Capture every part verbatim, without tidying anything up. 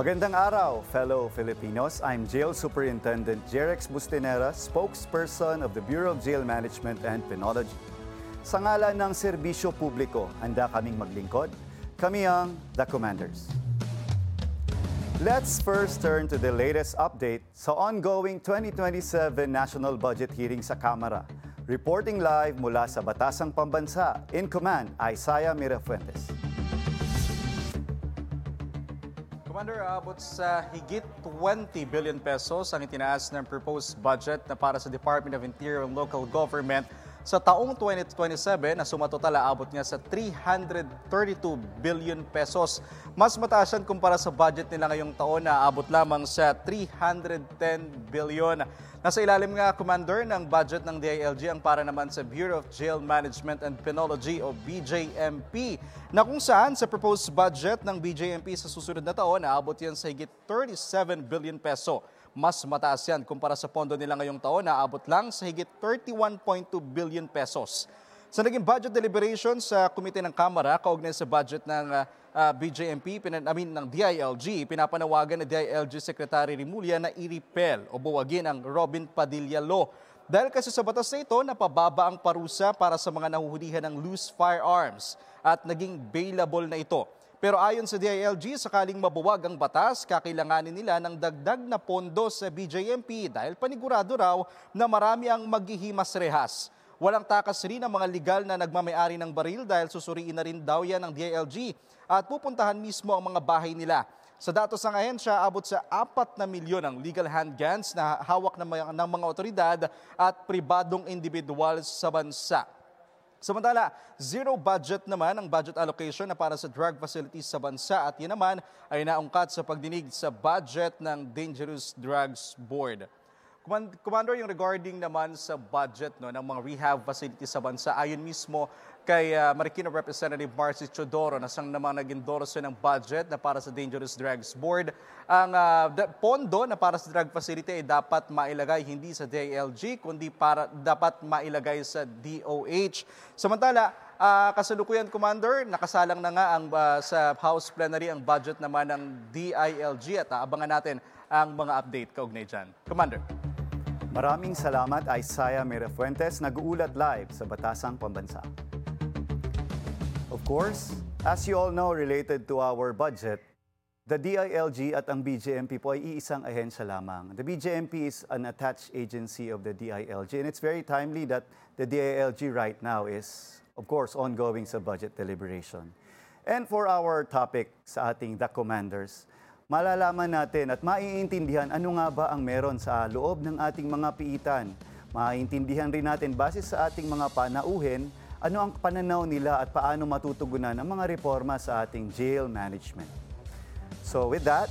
Magandang araw, fellow Filipinos. I'm Jail Superintendent Jerex Bustinera, spokesperson of the Bureau of Jail Management and Penology. Sa ngalan ng serbisyo publiko, handa kaming maglingkod. Kami ang The Commanders. Let's first turn to the latest update sa ongoing twenty twenty-seven National Budget hearing sa Kamara. Reporting live mula sa Batasang Pambansa, in command, Isaiah Mirafuentes. Commander, abot sa higit twenty billion pesos ang itinaas ng proposed budget na para sa Department of Interior and Local Government sa taong twenty twenty-seven na sumatotal abot nga sa three hundred thirty-two billion pesos. Mas mataas yan kumpara sa budget nila ngayong taon na abot lamang sa three hundred ten billion. Nasa ilalim nga, Commander, ng budget ng D I L G ang para naman sa Bureau of Jail Management and Penology o B J M P na kung saan sa proposed budget ng B J M P sa susunod na taon naabot yan sa higit thirty-seven billion peso. Mas mataas yan kumpara sa pondo nila ngayong taon na abot lang sa higit thirty-one point two billion pesos. Sa naging budget deliberation sa komite ng Kamara kaugnay sa budget ng uh, uh, B J M P, pinan, I mean, ng D I L G, pinapanawagan ng D I L G Secretary Rimulya na i-repeal o buwagin ang Robin Padilla Law. Dahil kasi sa batas na ito, napababa ang parusa para sa mga nahuhulihan ng loose firearms at naging bailable na ito. Pero ayon sa D I L G, sakaling mabuwag ang batas, kakailanganin nila ng dagdag na pondo sa B J M P dahil panigurado raw na marami ang maghihimas rehas. Walang takas rin ang mga legal na nagmamayari ng baril dahil susuriin na rin daw yan ng D I L G at pupuntahan mismo ang mga bahay nila. Sa datos ng ahensya, abot sa apat na milyon ang legal handguns na hawak ng mga, ng mga otoridad at pribadong individual sa bansa. Samantala, zero budget naman ang budget allocation na para sa drug facilities sa bansa at yan naman ay naungkat sa pagdinig sa budget ng Dangerous Drugs Board. Commander, yung regarding naman sa budget no, ng mga rehab facilities sa bansa, ayon mismo kay uh, Marikina Representative Marcy Chodoro na siyang naman nag-endorse ng budget na para sa Dangerous Drugs Board. Ang uh, pondo na para sa drug facility ay dapat mailagay hindi sa D I L G kundi para, dapat mailagay sa D O H. Samantala, uh, kasalukuyan, Commander, nakasalang na nga ang, uh, sa House Plenary ang budget naman ng D I L G at uh, abangan natin ang mga update kaugnay dyan. Commander. Maraming salamat, Isaiah Mirafuentes, nag-uulat live sa Batasang Pambansa. Of course, as you all know, related to our budget, the D I L G at ang B J M P po ay iisang ahensya lamang. The B J M P is an attached agency of the D I L G and it's very timely that the D I L G right now is, of course, ongoing sa budget deliberation. And for our topic sa ating The Commanders, malalaman natin at maiintindihan ano nga ba ang meron sa loob ng ating mga piitan. Maiintindihan rin natin base sa ating mga panauhin, ano ang pananaw nila at paano matutugunan ang mga reforma sa ating jail management. So with that,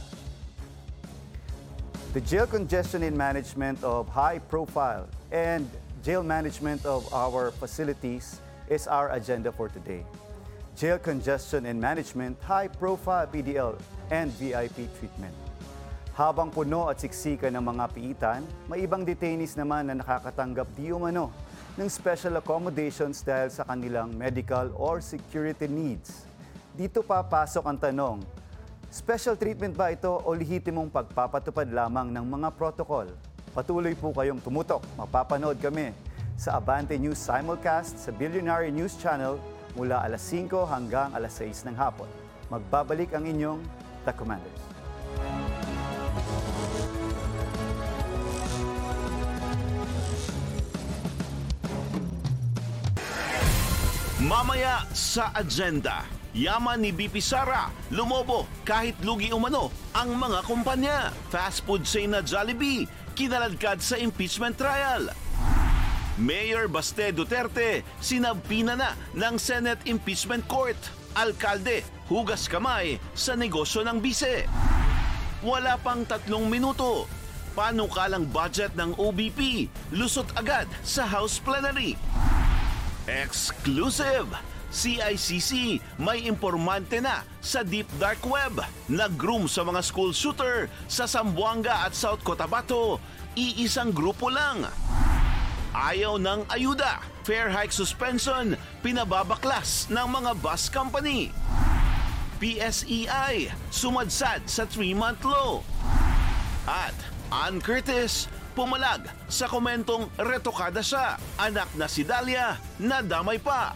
the jail congestion in management of high profile and jail management of our facilities is our agenda for today. Jail congestion and management, high-profile P D L and V I P treatment. Habang puno at siksikan ng mga piitan, may ibang detainees naman na nakakatanggap di umano ng special accommodations dahil sa kanilang medical or security needs. Dito papasok ang tanong, special treatment ba ito o lehitimong pagpapatupad lamang ng mga protocol? Patuloy po kayong tumutok. Mapapanood kami sa Abante News Simulcast sa Billionaire News Channel mula alas singko hanggang alas sais ng hapon. Magbabalik ang inyong The Commanders. Mamaya sa agenda, yaman ni B P Sara, lumobo kahit lugi umano ang mga kumpanya. Fast food chain na Jollibee, kinaladkad sa impeachment trial. Mayor Baste Duterte, sinabpina na ng Senate Impeachment Court. Alkalde, hugas kamay sa negosyo ng bise. Wala pang tatlong minuto. Panukalang budget ng O B P, lusot agad sa House Plenary. Exclusive! C I C C may impormante na sa Deep Dark Web. Nag-groom sa mga school shooter sa Zamboanga at South Cotabato. Iisang grupo lang. Ayaw ng ayuda. Fare hike suspension, pinababaklas ng mga bus company. P S E I, sumadsad sa three-month low. At Ann Curtis, pumalag sa komentong retokada siya. Anak na si Dalia, nadamay pa.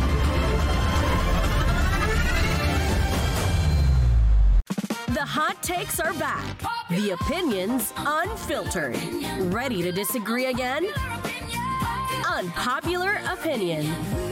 The hot takes are back. The opinions unfiltered. Ready to disagree again? Unpopular opinion.